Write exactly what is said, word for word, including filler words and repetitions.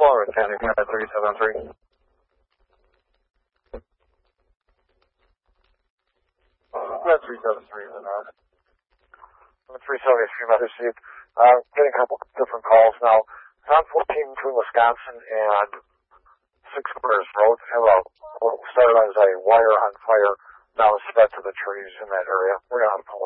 Florida, County three seven three. That's three seven three, then, uh, three seventy-three, I received. Uh, getting a couple different calls now. It's on fourteen between Wisconsin and Six Corners Road. Have a, what started as a wire on fire, now it's spread to the trees in that area. We're going to pull